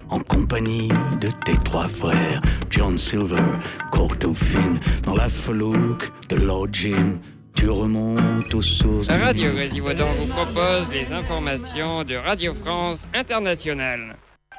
en compagnie de tes trois frères, John Silver, Corto Finn, dans la felouque de Lord Jim. Tu remontes aux sources. Radio Grésilvaudan vous propose les informations de Radio France Internationale.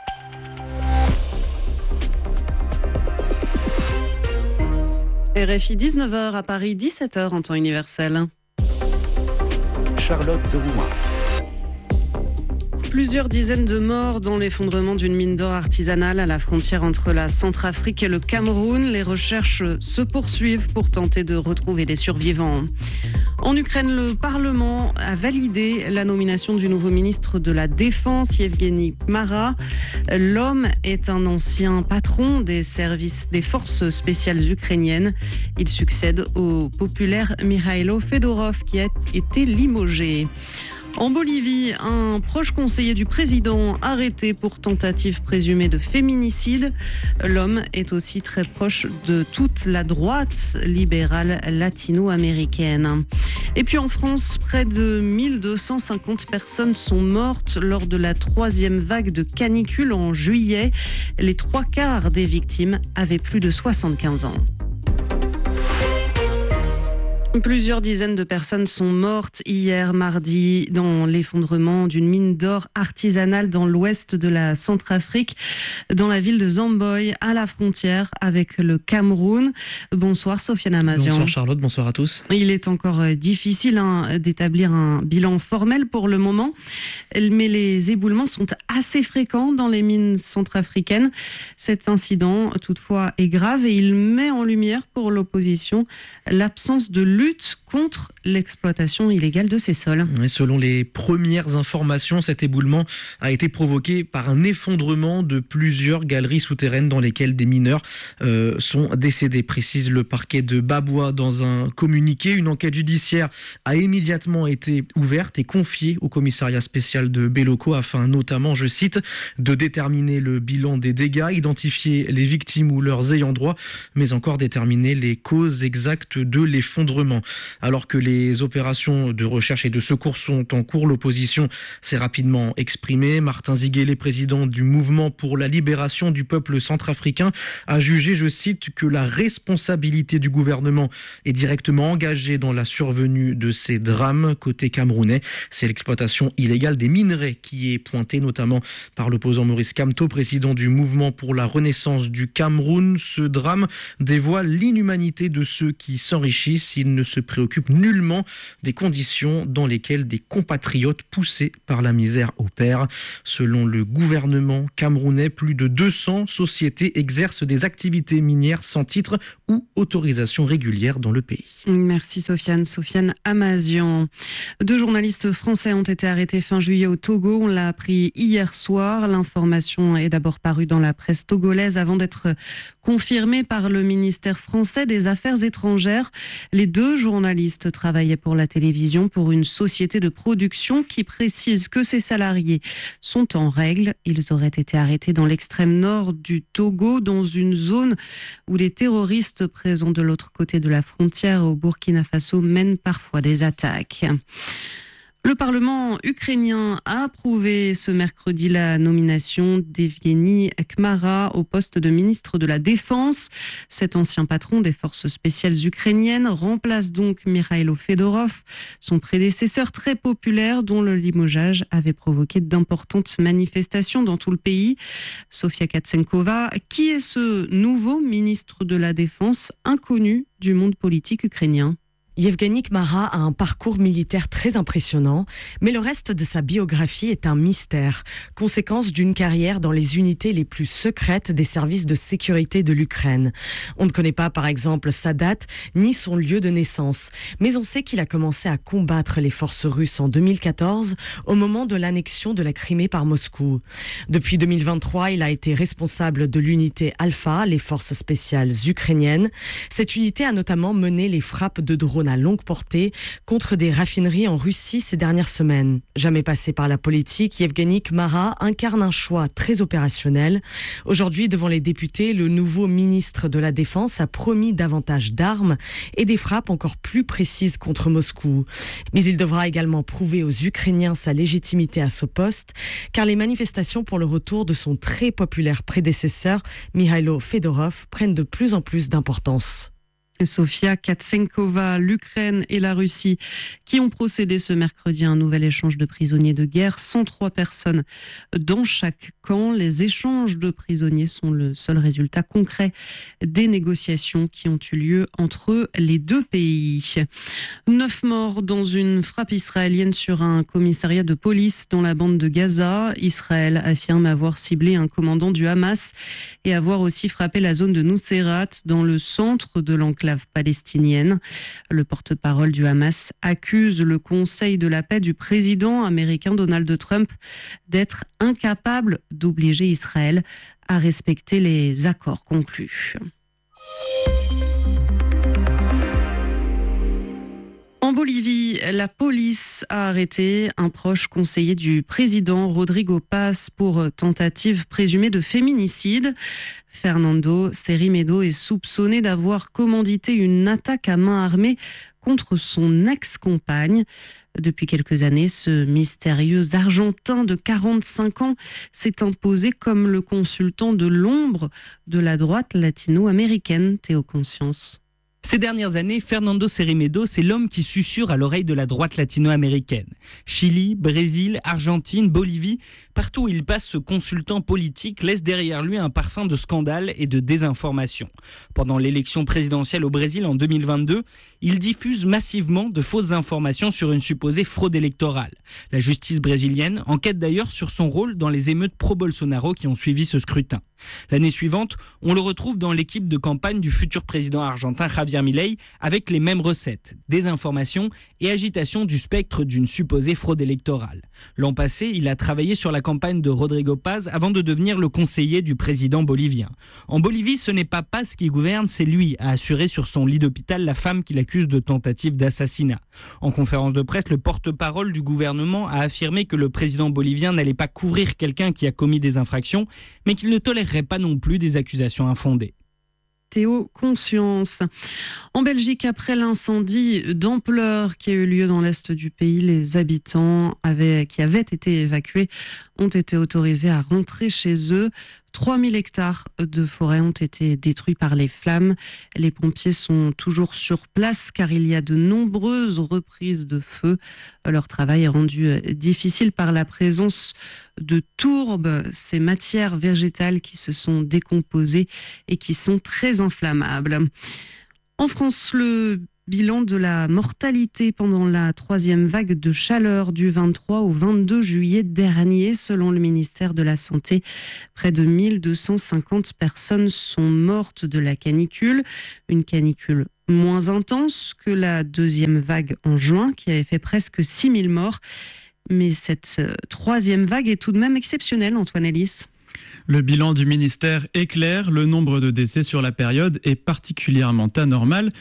RFI 19h à Paris, 17h en temps universel. Charlotte de Rouen. Plusieurs dizaines de morts dans l'effondrement d'une mine d'or artisanale à la frontière entre la Centrafrique et le Cameroun. Les recherches se poursuivent pour tenter de retrouver les survivants. En Ukraine, le Parlement a validé la nomination du nouveau ministre de la Défense, Yevgeny Kmara. L'homme est un ancien patron des services des forces spéciales ukrainiennes. Il succède au populaire Mikhailo Fedorov qui a été limogé. En Bolivie, un proche conseiller du président arrêté pour tentative présumée de féminicide. L'homme est aussi très proche de toute la droite libérale latino-américaine. Et puis en France, près de 1250 personnes sont mortes lors de la 3e vague de canicule en juillet. Les 3/4 des victimes avaient plus de 75 ans. Plusieurs dizaines de personnes sont mortes hier mardi dans l'effondrement d'une mine d'or artisanale dans l'ouest de la Centrafrique, dans la ville de Zamboi, à la frontière avec le Cameroun. Bonsoir Sofiane Amazian. Bonsoir Charlotte, bonsoir à tous. Il est encore difficile d'établir un bilan formel pour le moment, mais les éboulements sont assez fréquents dans les mines centrafricaines. Cet incident, toutefois, est grave et il met en lumière pour l'opposition l'absence de lutte contre l'exploitation illégale de ces sols. Et selon les premières informations, cet éboulement a été provoqué par un effondrement de plusieurs galeries souterraines dans lesquelles des mineurs sont décédés, précise le parquet de Baboua dans un communiqué. Une enquête judiciaire a immédiatement été ouverte et confiée au commissariat spécial de Béloko afin notamment, je cite, de déterminer le bilan des dégâts, identifier les victimes ou leurs ayants droit, mais encore déterminer les causes exactes de l'effondrement. Alors que les opérations de recherche et de secours sont en cours, l'opposition s'est rapidement exprimée. Martin Ziguélé, président du mouvement pour la libération du peuple centrafricain, a jugé, je cite, que la responsabilité du gouvernement est directement engagée dans la survenue de ces drames. Côté camerounais, c'est l'exploitation illégale des minerais qui est pointée notamment par l'opposant Maurice Kamto, président du mouvement pour la renaissance du Cameroun. Ce drame dévoile l'inhumanité de ceux qui s'enrichissent. Il ne se préoccupe nullement des conditions dans lesquelles des compatriotes poussés par la misère opèrent. Selon le gouvernement camerounais, plus de 200 sociétés exercent des activités minières sans titre ou autorisation régulière dans le pays. Merci Sofiane. Sofiane Amazian. 2 journalistes français ont été arrêtés fin juillet au Togo. On l'a appris hier soir. L'information est d'abord parue dans la presse togolaise avant d'être confirmée par le ministère français des Affaires étrangères. Les 2 journalistes travaillaient pour la télévision pour une société de production qui précise que ses salariés sont en règle. Ils auraient été arrêtés dans l'extrême nord du Togo, dans une zone où les terroristes présents de l'autre côté de la frontière au Burkina Faso mènent parfois des attaques. Le Parlement ukrainien a approuvé ce mercredi la nomination d'Yevgeny Kmara au poste de ministre de la Défense. Cet ancien patron des forces spéciales ukrainiennes remplace donc Mikhailo Fedorov, son prédécesseur très populaire dont le limogeage avait provoqué d'importantes manifestations dans tout le pays. Sofia Katsenkova, qui est ce nouveau ministre de la Défense inconnu du monde politique ukrainien? Yevgeny Kmara a un parcours militaire très impressionnant, mais le reste de sa biographie est un mystère, conséquence d'une carrière dans les unités les plus secrètes des services de sécurité de l'Ukraine. On ne connaît pas par exemple sa date ni son lieu de naissance, mais on sait qu'il a commencé à combattre les forces russes en 2014 au moment de l'annexion de la Crimée par Moscou. Depuis 2023, il a été responsable de l'unité Alpha, les forces spéciales ukrainiennes. Cette unité a notamment mené les frappes de drones à longue portée contre des raffineries en Russie ces dernières semaines. Jamais passé par la politique, Yevgeny Kmara incarne un choix très opérationnel. Aujourd'hui, devant les députés, le nouveau ministre de la Défense a promis davantage d'armes et des frappes encore plus précises contre Moscou. Mais il devra également prouver aux Ukrainiens sa légitimité à ce poste, car les manifestations pour le retour de son très populaire prédécesseur, Mikhailo Fedorov, prennent de plus en plus d'importance. Sofia Katsenkova, l'Ukraine et la Russie qui ont procédé ce mercredi à un nouvel échange de prisonniers de guerre, 103 personnes dans chaque camp. Les échanges de prisonniers sont le seul résultat concret des négociations qui ont eu lieu entre les deux pays. 9 morts dans une frappe israélienne sur un commissariat de police dans la bande de Gaza. Israël affirme avoir ciblé un commandant du Hamas et avoir aussi frappé la zone de Nuseirat dans le centre de l'enclave palestinienne. Le porte-parole du Hamas accuse le Conseil de la paix du président américain Donald Trump d'être incapable d'obliger Israël à respecter les accords conclus. En Bolivie, la police a arrêté un proche conseiller du président Rodrigo Paz pour tentative présumée de féminicide. Fernando Cerrimedo est soupçonné d'avoir commandité une attaque à main armée contre son ex-compagne. Depuis quelques années, ce mystérieux Argentin de 45 ans s'est imposé comme le consultant de l'ombre de la droite latino-américaine. Théo Conscience. Ces dernières années, Fernando Cerrimedo, c'est l'homme qui susurre à l'oreille de la droite latino-américaine. Chili, Brésil, Argentine, Bolivie, partout où il passe, ce consultant politique laisse derrière lui un parfum de scandale et de désinformation. Pendant l'élection présidentielle au Brésil en 2022, il diffuse massivement de fausses informations sur une supposée fraude électorale. La justice brésilienne enquête d'ailleurs sur son rôle dans les émeutes pro-Bolsonaro qui ont suivi ce scrutin. L'année suivante, on le retrouve dans l'équipe de campagne du futur président argentin Javier Milei avec les mêmes recettes, désinformation et agitation du spectre d'une supposée fraude électorale. L'an passé, il a travaillé sur la campagne de Rodrigo Paz avant de devenir le conseiller du président bolivien. En Bolivie, ce n'est pas Paz qui gouverne, c'est lui, a assuré sur son lit d'hôpital la femme qu'il accuse de tentative d'assassinat. En conférence de presse, le porte-parole du gouvernement a affirmé que le président bolivien n'allait pas couvrir quelqu'un qui a commis des infractions, mais qu'il ne tolérerait pas non plus des accusations infondées. Théo Conscience. En Belgique, après l'incendie d'ampleur qui a eu lieu dans l'est du pays, les habitants qui avaient été évacués ont été autorisés à rentrer chez eux. 3000 hectares de forêt ont été détruits par les flammes. Les pompiers sont toujours sur place car il y a de nombreuses reprises de feu. Leur travail est rendu difficile par la présence de tourbes, ces matières végétales qui se sont décomposées et qui sont très inflammables. En France, le bilan de la mortalité pendant la 3e vague de chaleur du 23 au 22 juillet dernier, selon le ministère de la Santé. Près de 1250 personnes sont mortes de la canicule. Une canicule moins intense que la 2e vague en juin, qui avait fait presque 6000 morts. Mais cette 3e vague est tout de même exceptionnelle, Antoine Ellis. Le bilan du ministère est clair, le nombre de décès sur la période est particulièrement anormal,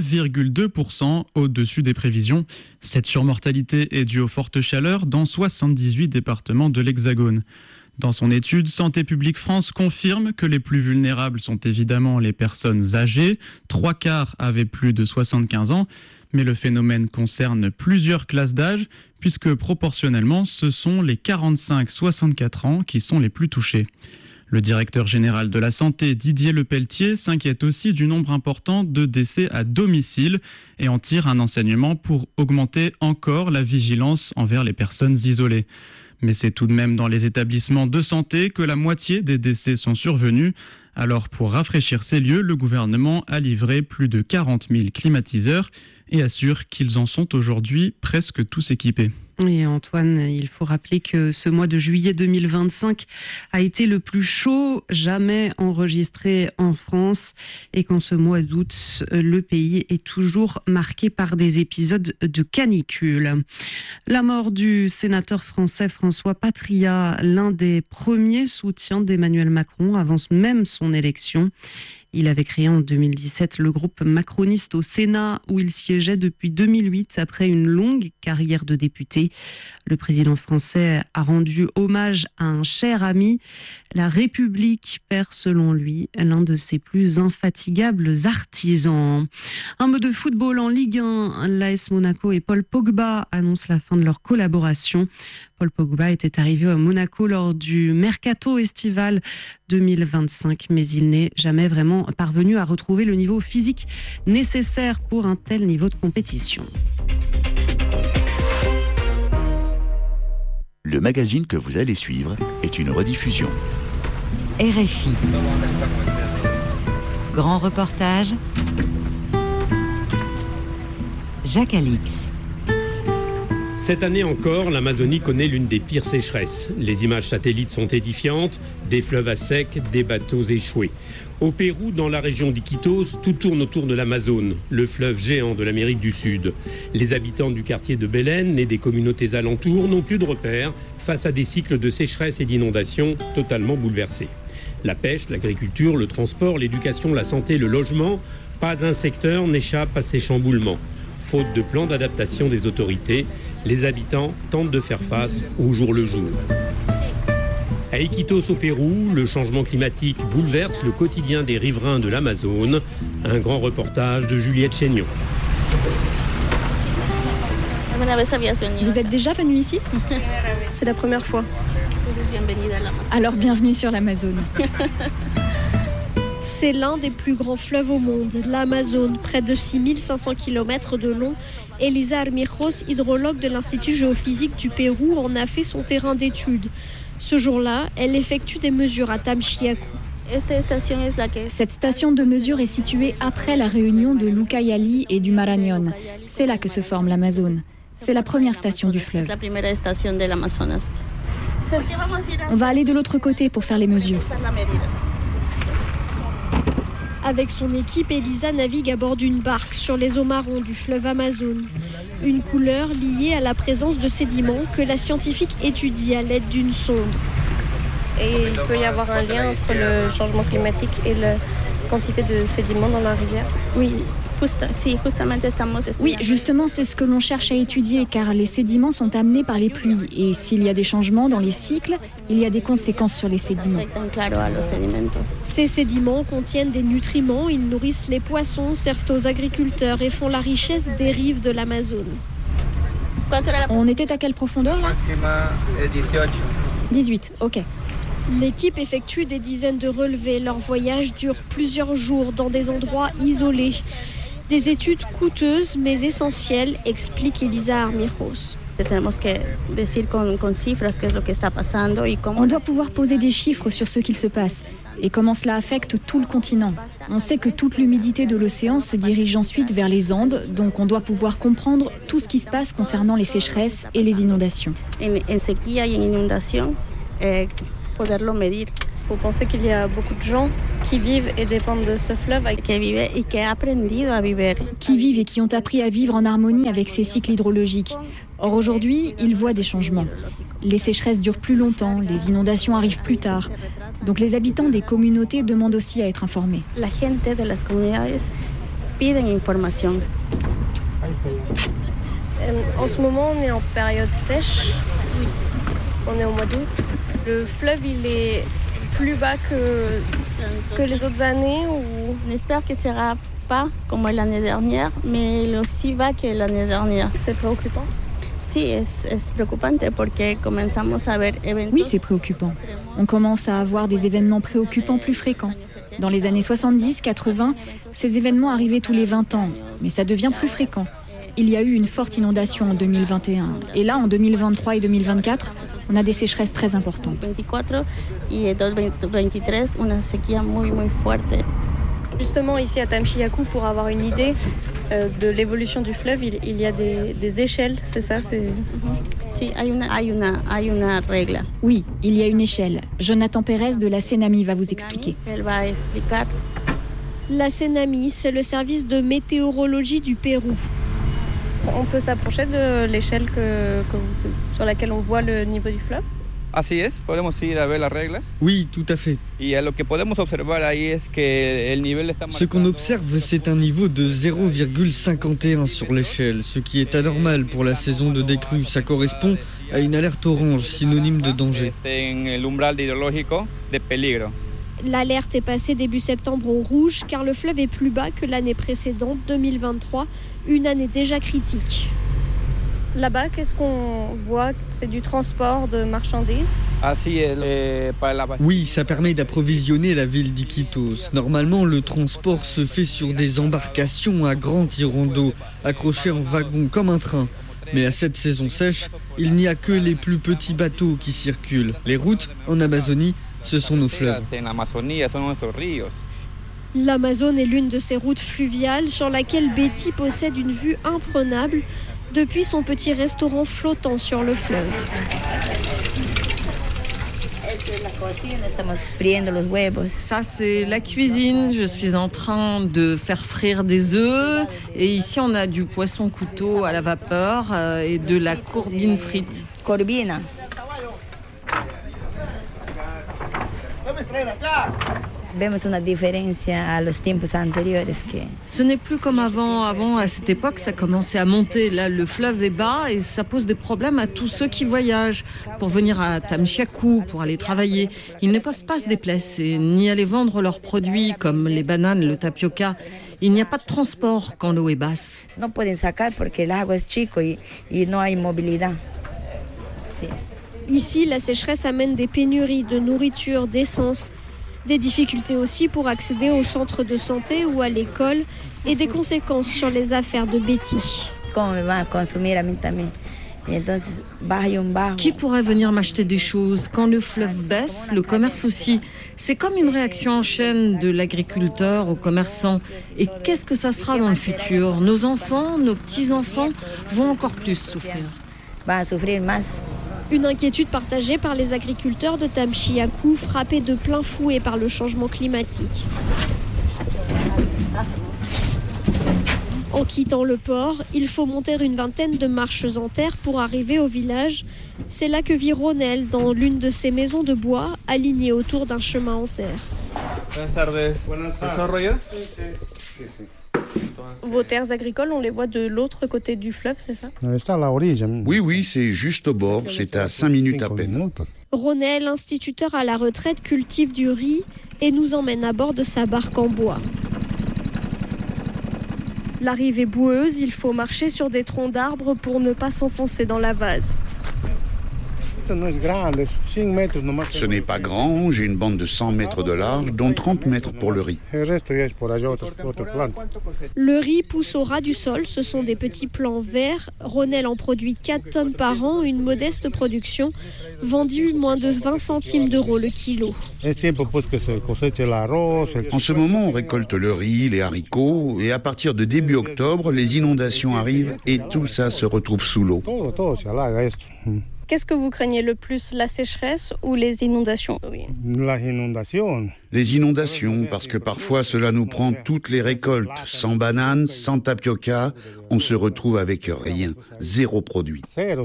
9,2% au-dessus des prévisions. Cette surmortalité est due aux fortes chaleurs dans 78 départements de l'Hexagone. Dans son étude, Santé publique France confirme que les plus vulnérables sont évidemment les personnes âgées, 3/4 avaient plus de 75 ans, mais le phénomène concerne plusieurs classes d'âge, puisque proportionnellement, ce sont les 45-64 ans qui sont les plus touchés. Le directeur général de la Santé, Didier Lepelletier, s'inquiète aussi du nombre important de décès à domicile et en tire un enseignement pour augmenter encore la vigilance envers les personnes isolées. Mais c'est tout de même dans les établissements de santé que la moitié des décès sont survenus. Alors pour rafraîchir ces lieux, le gouvernement a livré plus de 40 000 climatiseurs et assure qu'ils en sont aujourd'hui presque tous équipés. Et Antoine, il faut rappeler que ce mois de juillet 2025 a été le plus chaud jamais enregistré en France et qu'en ce mois d'août, le pays est toujours marqué par des épisodes de canicule. La mort du sénateur français François Patriat, l'un des premiers soutiens d'Emmanuel Macron, avance même son élection. Il avait créé en 2017 le groupe macroniste au Sénat où il siégeait depuis 2008 après une longue carrière de député. Le président français a rendu hommage à un cher ami. La République perd selon lui l'un de ses plus infatigables artisans. Un mot de football en Ligue 1. L'AS Monaco et Paul Pogba annoncent la fin de leur collaboration. Paul Pogba était arrivé à Monaco lors du mercato estival 2025, mais il n'est jamais vraiment parvenu à retrouver le niveau physique nécessaire pour un tel niveau de compétition. Le magazine que vous allez suivre est une rediffusion. RFI. Grand reportage. Jacques Alix. Cette année encore, l'Amazonie connaît l'une des pires sécheresses. Les images satellites sont édifiantes, des fleuves à sec, des bateaux échoués. Au Pérou, dans la région d'Iquitos, tout tourne autour de l'Amazone, le fleuve géant de l'Amérique du Sud. Les habitants du quartier de Belén et des communautés alentours n'ont plus de repères face à des cycles de sécheresse et d'inondations totalement bouleversés. La pêche, l'agriculture, le transport, l'éducation, la santé, le logement, pas un secteur n'échappe à ces chamboulements. Faute de plan d'adaptation des autorités, les habitants tentent de faire face au jour le jour. À Iquitos au Pérou, le changement climatique bouleverse le quotidien des riverains de l'Amazone. Un grand reportage de Juliette Chénion. Vous êtes déjà venu ici? C'est la première fois. Alors bienvenue sur l'Amazone. C'est l'un des plus grands fleuves au monde, l'Amazone, près de 6500 km de long. Elisa Armijos, hydrologue de l'Institut géophysique du Pérou, en a fait son terrain d'étude. Ce jour-là, elle effectue des mesures à Tamchiacu. Cette station de mesure est située après la réunion de l'Ucayali et du Marañón. C'est là que se forme l'Amazone. C'est la première station du fleuve. On va aller de l'autre côté pour faire les mesures. Avec son équipe, Elisa navigue à bord d'une barque sur les eaux marron du fleuve Amazone. Une couleur liée à la présence de sédiments que la scientifique étudie à l'aide d'une sonde. Et il peut y avoir un lien entre le changement climatique et la quantité de sédiments dans la rivière? Oui, justement, c'est ce que l'on cherche à étudier, car les sédiments sont amenés par les pluies. Et s'il y a des changements dans les cycles, il y a des conséquences sur les sédiments. Ces sédiments contiennent des nutriments, ils nourrissent les poissons, servent aux agriculteurs et font la richesse des rives de l'Amazone. On était à quelle profondeur là? 18, ok. L'équipe effectue des dizaines de relevés. Leur voyage dure plusieurs jours dans des endroits isolés. Des études coûteuses mais essentielles, explique Elisa Armijos. On doit pouvoir poser des chiffres sur ce qu'il se passe et comment cela affecte tout le continent. On sait que toute l'humidité de l'océan se dirige ensuite vers les Andes, donc on doit pouvoir comprendre tout ce qui se passe concernant les sécheresses et les inondations. Vous pensez qu'il y a beaucoup de gens qui vivent et dépendent de ce fleuve? Qui vivent et qui ont appris à vivre en harmonie avec ces cycles hydrologiques. Or aujourd'hui, ils voient des changements. Les sécheresses durent plus longtemps, les inondations arrivent plus tard. Donc les habitants des communautés demandent aussi à être informés. En ce moment, on est en période sèche. On est au mois d'août. Le fleuve, il est plus bas que les autres années ou... On espère que ce ne sera pas comme l'année dernière, mais il est aussi bas que l'année dernière. C'est préoccupant? Oui, c'est préoccupant. On commence à avoir des événements préoccupants plus fréquents. Dans les années 70-80, ces événements arrivaient tous les 20 ans, mais ça devient plus fréquent. Il y a eu une forte inondation en 2021. Et là, en 2023 et 2024, on a des sécheresses très importantes. Justement, ici à Tamchiacu, pour avoir une idée de l'évolution du fleuve, il y a des échelles, c'est ça? Oui, il y a une échelle. Jonathan Pérez de la CENAMI va vous expliquer. La CENAMI, c'est le service de météorologie du Pérou. On peut s'approcher de l'échelle sur laquelle on voit le niveau du fleuve? Oui, tout à fait. Ce qu'on observe, c'est un niveau de 0,51 sur l'échelle, ce qui est anormal pour la saison de décrue. Ça correspond à une alerte orange, synonyme de danger. L'alerte est passée début septembre au rouge car le fleuve est plus bas que l'année précédente, 2023, une année déjà critique. Là-bas, qu'est-ce qu'on voit? C'est du transport de marchandises? Oui, ça permet d'approvisionner la ville d'Iquitos. Normalement, le transport se fait sur des embarcations à grands tirants d'eau, accrochés en wagon comme un train. Mais à cette saison sèche, il n'y a que les plus petits bateaux qui circulent. Les routes, en Amazonie, ce sont nos fleuves. L'Amazone est l'une de ces routes fluviales sur laquelle Betty possède une vue imprenable depuis son petit restaurant flottant sur le fleuve. Ça, c'est la cuisine. Je suis en train de faire frire des œufs. Et ici, on a du poisson couteau à la vapeur et de la courbine frite. Corbina. Ce n'est plus comme avant. Avant, à cette époque, ça commençait à monter. Là, le fleuve est bas et ça pose des problèmes à tous ceux qui voyagent. Pour venir à Tamchiakou, pour aller travailler, ils ne peuvent pas se déplacer, ni aller vendre leurs produits comme les bananes, le tapioca. Il n'y a pas de transport quand l'eau est basse. Ici, la sécheresse amène des pénuries de nourriture, d'essence, des difficultés aussi pour accéder au centre de santé ou à l'école et des conséquences sur les affaires de Betty. Qui pourrait venir m'acheter des choses? Quand le fleuve baisse, le commerce aussi. C'est comme une réaction en chaîne de l'agriculteur au commerçant. Et qu'est-ce que ça sera dans le futur? Nos enfants, nos petits-enfants vont encore plus souffrir. Une inquiétude partagée par les agriculteurs de Tamchiakou, frappés de plein fouet par le changement climatique. En quittant le port, il faut monter une vingtaine de marches en terre pour arriver au village. C'est là que vit Ronel, dans l'une de ses maisons de bois, alignées autour d'un chemin en terre. Vos terres agricoles, on les voit de l'autre côté du fleuve, c'est ça? Oui, c'est juste au bord, c'est à 5 minutes à peine. Ronel, instituteur à la retraite, cultive du riz et nous emmène à bord de sa barque en bois. La rive est boueuse, il faut marcher sur des troncs d'arbres pour ne pas s'enfoncer dans la vase. Ce n'est pas grand, j'ai une bande de 100 mètres de large, dont 30 mètres pour le riz. Le riz pousse au ras du sol, ce sont des petits plants verts. Ronel en produit 4 tonnes par an, une modeste production, vendue moins de 20 centimes d'euros le kilo. En ce moment, on récolte le riz, les haricots, et à partir de début octobre, les inondations arrivent et tout ça se retrouve sous l'eau. Qu'est-ce que vous craignez le plus, la sécheresse ou les inondations? Les inondations, parce que parfois cela nous prend toutes les récoltes. Sans bananes, sans tapioca, on se retrouve avec rien, zéro produit.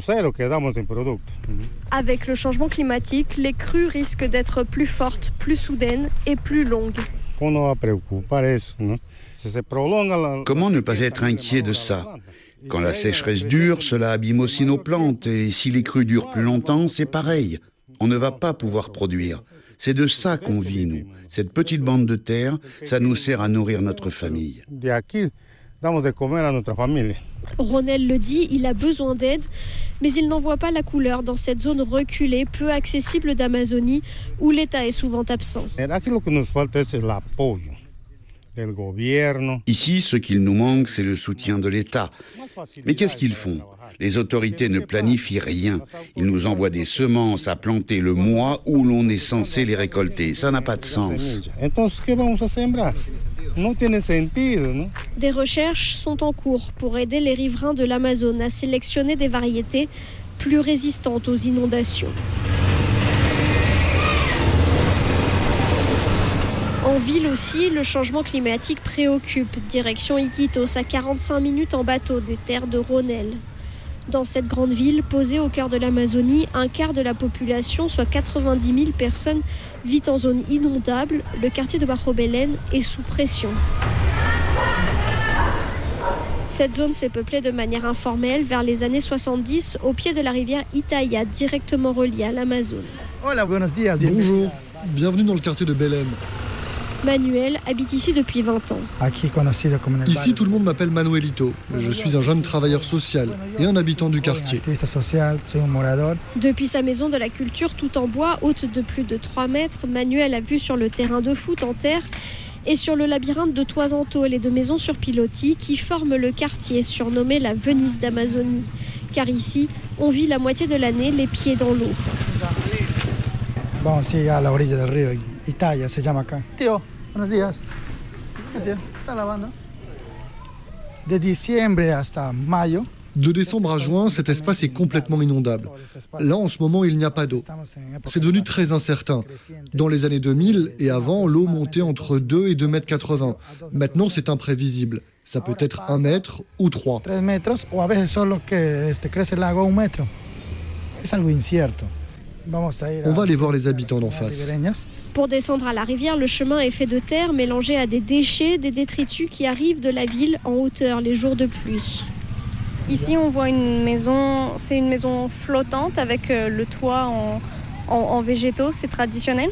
Avec le changement climatique, les crues risquent d'être plus fortes, plus soudaines et plus longues. Comment ne pas être inquiet de ça? Quand la sécheresse dure, cela abîme aussi nos plantes, et si les crues durent plus longtemps, c'est pareil. On ne va pas pouvoir produire. C'est de ça qu'on vit, nous. Cette petite bande de terre, ça nous sert à nourrir notre famille. Ronel le dit, il a besoin d'aide, mais il n'en voit pas la couleur dans cette zone reculée, peu accessible d'Amazonie, où l'État est souvent absent. Ici, ce qu'il nous manque, c'est le soutien de l'État. Mais qu'est-ce qu'ils font? Les autorités ne planifient rien. Ils nous envoient des semences à planter le mois où l'on est censé les récolter. Ça n'a pas de sens. Des recherches sont en cours pour aider les riverains de l'Amazone à sélectionner des variétés plus résistantes aux inondations. En ville aussi, le changement climatique préoccupe. Direction Iquitos, à 45 minutes en bateau des terres de Ronel. Dans cette grande ville, posée au cœur de l'Amazonie, un quart de la population, soit 90 000 personnes, vit en zone inondable. Le quartier de Barro Belén est sous pression. Cette zone s'est peuplée de manière informelle vers les années 70 au pied de la rivière Itaïa, directement reliée à l'Amazone. Bonjour, bienvenue dans le quartier de Belén. Manuel habite ici depuis 20 ans. Ici, tout le monde m'appelle Manuelito. Je suis un jeune travailleur social et un habitant du quartier. Depuis sa maison de la culture tout en bois, haute de plus de 3 mètres, Manuel a vu sur le terrain de foot en terre et sur le labyrinthe de toits en tôle et de maisons sur pilotis qui forment le quartier surnommé la Venise d'Amazonie. Car ici, on vit la moitié de l'année les pieds dans l'eau. Vamos a la orilla del río, Italia se llama acá. Tío, buenos días. ¿Qué tío? ¿Está lavando? De diciembre hasta mayo. De décembre à juin, cet espace est complètement inondable. Là, en ce moment, il n'y a pas d'eau. C'est devenu très incertain. Dans les années 2000 et avant, l'eau montait entre 2 et 2,80 m. Maintenant, c'est imprévisible. Ça peut être 1 mètre ou 3. 3 metros, ou a veces solo que crece el agua 1 metro. Es algo incierto. On va aller voir les habitants d'en face. Pour descendre à la rivière, le chemin est fait de terre mélangée à des déchets, des détritus qui arrivent de la ville en hauteur les jours de pluie. Ici, on voit une maison, c'est une maison flottante avec le toit en végétaux, c'est traditionnel?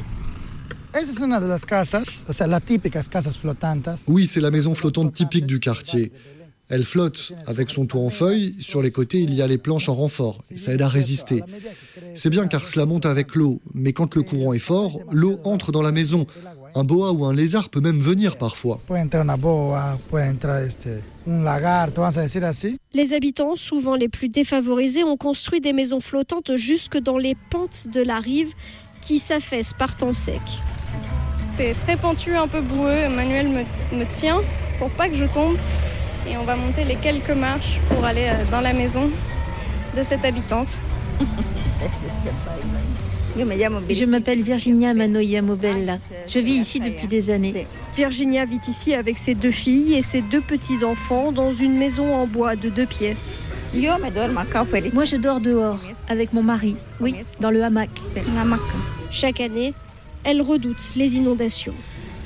Oui, c'est la maison flottante typique du quartier. Elle flotte avec son toit en feuilles. Sur les côtés, il y a les planches en renfort. Ça aide à résister. C'est bien car cela monte avec l'eau. Mais quand le courant est fort, l'eau entre dans la maison. Un boa ou un lézard peut même venir parfois. Les habitants, souvent les plus défavorisés, ont construit des maisons flottantes jusque dans les pentes de la rive qui s'affaissent par temps sec. C'est très pentu, un peu boueux. Manuel me tient pour pas que je tombe. Et on va monter les quelques marches pour aller dans la maison de cette habitante. Je m'appelle Virginia Manoia Mobella. Je vis ici depuis des années. Virginia vit ici avec ses 2 filles et ses 2 petits-enfants dans une maison en bois de 2 pièces. Moi, je dors dehors avec mon mari, oui, dans le hamac. Chaque année, elle redoute les inondations.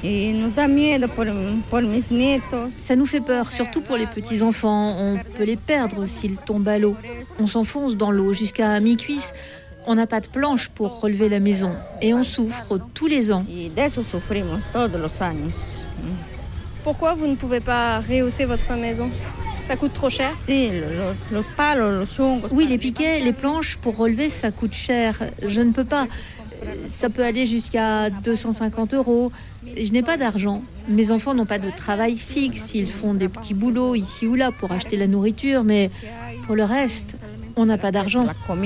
Ça nous fait peur, surtout pour les petits-enfants. On peut les perdre s'ils tombent à l'eau. On s'enfonce dans l'eau jusqu'à mi-cuisse. On n'a pas de planche pour relever la maison. Et on souffre tous les ans. Pourquoi vous ne pouvez pas rehausser votre maison? Ça coûte trop cher? Oui, les piquets, les planches, pour relever, ça coûte cher. Je ne peux pas. Ça peut aller jusqu'à 250 €. Je n'ai pas d'argent. Mes enfants n'ont pas de travail fixe. Ils font des petits boulots ici ou là pour acheter la nourriture. Mais pour le reste, on n'a pas d'argent.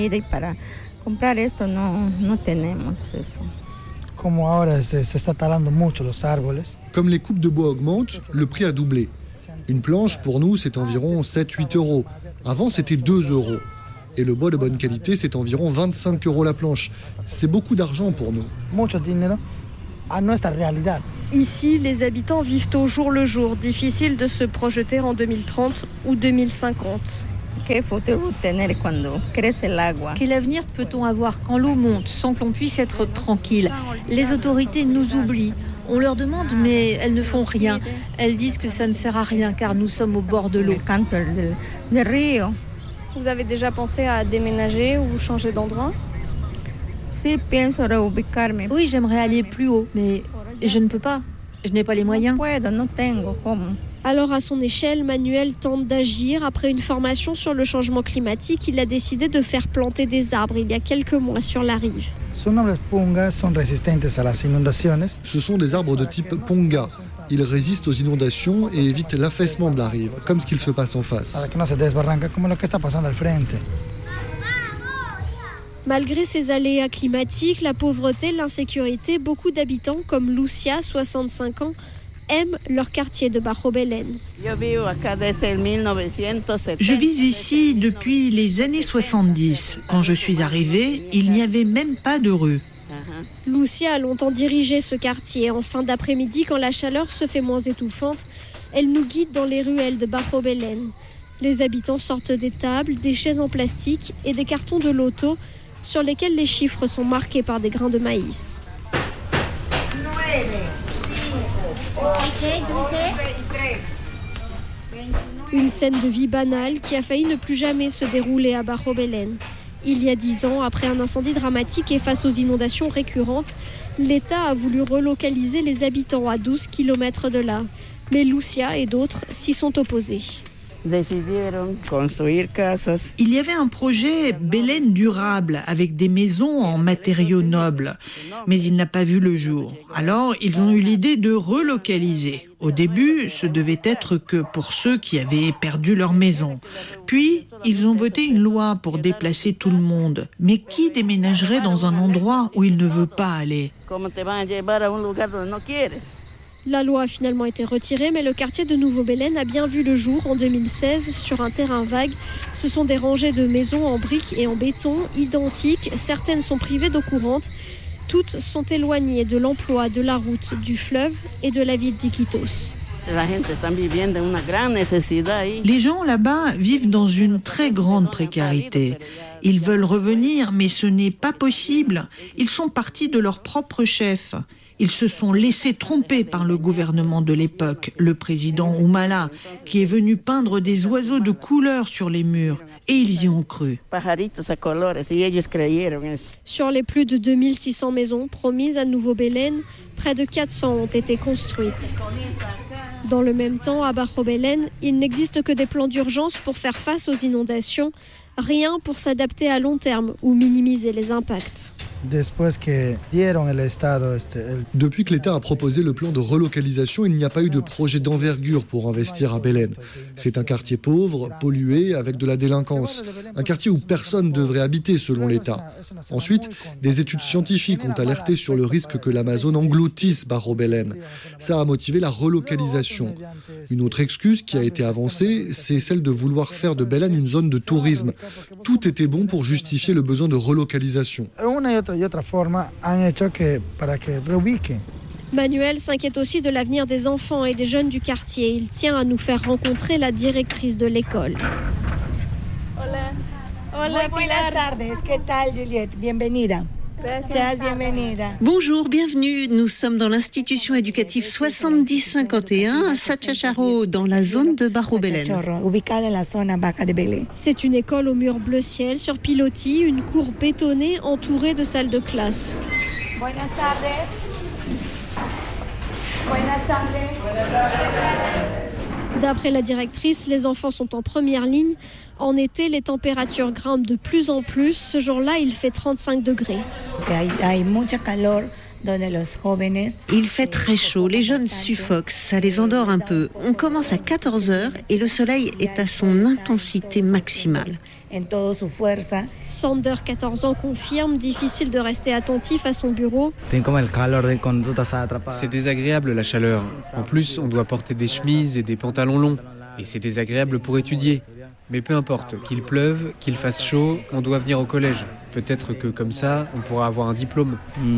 Comme les coupes de bois augmentent, le prix a doublé. Une planche, pour nous, c'est environ 7-8 €. Avant, c'était 2 €. Et le bois de bonne qualité, c'est environ 25 € la planche. C'est beaucoup d'argent pour nous. Ici, les habitants vivent au jour le jour. Difficile de se projeter en 2030 ou 2050. Quel avenir peut-on avoir quand l'eau monte sans que l'on puisse être tranquille? Les autorités nous oublient. On leur demande, mais elles ne font rien. Elles disent que ça ne sert à rien car nous sommes au bord de l'eau. Vous avez déjà pensé à déménager ou changer d'endroit? Oui, j'aimerais aller plus haut, mais je ne peux pas. Je n'ai pas les moyens. Alors, à son échelle, Manuel tente d'agir. Après une formation sur le changement climatique, il a décidé de faire planter des arbres il y a quelques mois sur la rive. Ce sont des arbres de type ponga. Ils résistent aux inondations et évitent l'affaissement de la rive, comme ce qu'il se passe en face. Malgré ces aléas climatiques, la pauvreté, l'insécurité, beaucoup d'habitants comme Lucia, 65 ans, aiment leur quartier de Barro Belén. Je vis ici depuis les années 70. Quand je suis arrivée, il n'y avait même pas de rue. Lucia a longtemps dirigé ce quartier. En fin d'après-midi, quand la chaleur se fait moins étouffante, elle nous guide dans les ruelles de Barro Belén. Les habitants sortent des tables, des chaises en plastique et des cartons de loto sur lesquels les chiffres sont marqués par des grains de maïs. Une scène de vie banale qui a failli ne plus jamais se dérouler à Barro Belén. Il y a 10 ans, après un incendie dramatique et face aux inondations récurrentes, l'État a voulu relocaliser les habitants à 12 km de là. Mais Lucia et d'autres s'y sont opposés. Il y avait un projet Belén durable avec des maisons en matériaux nobles, mais il n'a pas vu le jour. Alors, ils ont eu l'idée de relocaliser. Au début, ce devait être que pour ceux qui avaient perdu leur maison. Puis, ils ont voté une loi pour déplacer tout le monde. Mais qui déménagerait dans un endroit où il ne veut pas aller ? La loi a finalement été retirée, mais le quartier de Nouveau Belén a bien vu le jour en 2016 sur un terrain vague. Ce sont des rangées de maisons en briques et en béton, identiques. Certaines sont privées d'eau courante. Toutes sont éloignées de l'emploi, de la route, du fleuve et de la ville d'Iquitos. Les gens là-bas vivent dans une très grande précarité. Ils veulent revenir, mais ce n'est pas possible. Ils sont partis de leur propre chef. Ils se sont laissés tromper par le gouvernement de l'époque, le président Humala, qui est venu peindre des oiseaux de couleur sur les murs. Et ils y ont cru. Sur les plus de 2600 maisons promises à Nouveau Belén, près de 400 ont été construites. Dans le même temps, à Barro Belén, il n'existe que des plans d'urgence pour faire face aux inondations, rien pour s'adapter à long terme ou minimiser les impacts. Depuis que l'État a proposé le plan de relocalisation, il n'y a pas eu de projet d'envergure pour investir à Belén. C'est un quartier pauvre, pollué, avec de la délinquance. Un quartier où personne ne devrait habiter selon l'État. Ensuite, des études scientifiques ont alerté sur le risque que l'Amazone engloutisse Barro Belén. Ça a motivé la relocalisation. Une autre excuse qui a été avancée, c'est celle de vouloir faire de Belén une zone de tourisme. Tout était bon pour justifier le besoin de relocalisation. Manuel s'inquiète aussi de l'avenir des enfants et des jeunes du quartier. Il tient à nous faire rencontrer la directrice de l'école. Hola. Hola, Pilar. Buenas tardes. ¿Qué tal, Juliette? Bienvenida. Bonjour, bienvenue. Nous sommes dans l'institution éducative 7051 à Sachacharo, dans la zone de Barro Belén. C'est une école au mur bleu ciel sur pilotis, une cour bétonnée entourée de salles de classe. Buenas tardes. Buenas tardes. D'après la directrice, les enfants sont en première ligne. En été, les températures grimpent de plus en plus. Ce jour-là, il fait 35 degrés. Il fait très chaud, les jeunes suffoquent, ça les endort un peu. On commence à 14h et le soleil est à son intensité maximale. Sander, 14 ans, confirme, difficile de rester attentif à son bureau. C'est désagréable la chaleur. En plus, on doit porter des chemises et des pantalons longs. Et c'est désagréable pour étudier. Mais peu importe, qu'il pleuve, qu'il fasse chaud, on doit venir au collège. Peut-être que comme ça, on pourra avoir un diplôme.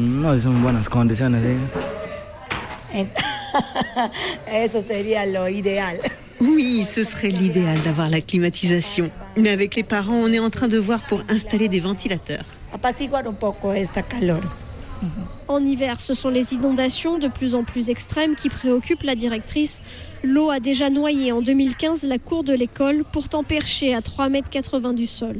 Oui, ce serait l'idéal d'avoir la climatisation. Mais avec les parents, on est en train de voir pour installer des ventilateurs. En hiver, ce sont les inondations de plus en plus extrêmes qui préoccupent la directrice. L'eau a déjà noyé en 2015 la cour de l'école, pourtant perchée à 3,80 m du sol.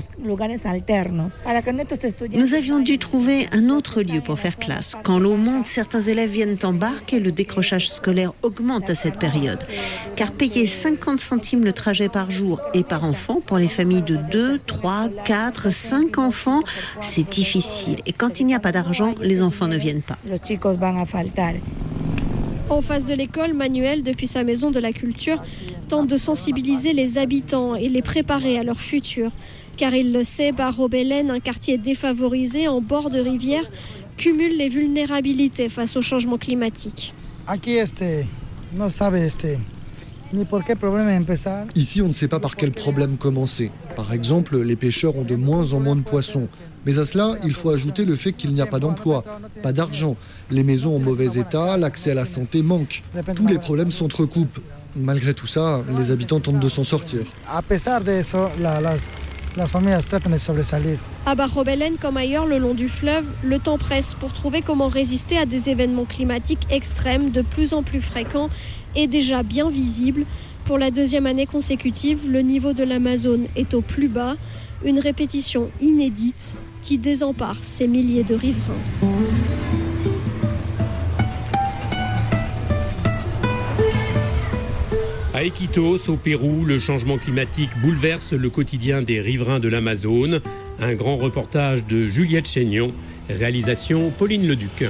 Nous avions dû trouver un autre lieu pour faire classe. Quand l'eau monte, certains élèves viennent en barque et le décrochage scolaire augmente à cette période. Car payer 50 centimes le trajet par jour et par enfant pour les familles de 2, 3, 4, 5 enfants, c'est difficile. Et quand il n'y a pas d'argent, les enfants ne viennent pas. En face de l'école, Manuel, depuis sa maison de la culture, tente de sensibiliser les habitants et les préparer à leur futur. Car il le sait, Barro Belén, un quartier défavorisé en bord de rivière, cumule les vulnérabilités face au changement climatique. Ici, on ne sait pas par quel problème commencer. Par exemple, les pêcheurs ont de moins en moins de poissons. Mais à cela, il faut ajouter le fait qu'il n'y a pas d'emploi, pas d'argent. Les maisons en mauvais état, l'accès à la santé manque. Tous les problèmes s'entrecoupent. Malgré tout ça, les habitants tentent de s'en sortir. À Barro-Belén, comme ailleurs le long du fleuve, le temps presse pour trouver comment résister à des événements climatiques extrêmes de plus en plus fréquents et déjà bien visibles. Pour la deuxième année consécutive, le niveau de l'Amazone est au plus bas, une répétition inédite qui désempare ces milliers de riverains. À Iquitos, au Pérou, le changement climatique bouleverse le quotidien des riverains de l'Amazone. Un grand reportage de Juliette Chénion, réalisation Pauline Leduc.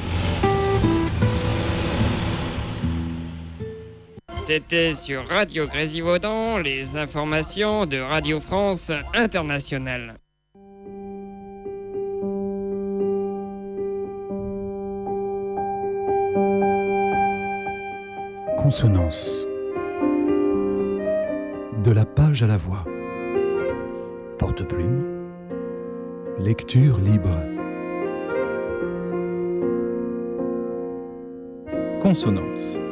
C'était sur Radio Grésivaudan, les informations de Radio France Internationale. Consonance. De la page à la voix. Porte-plume. Lecture libre. Consonance.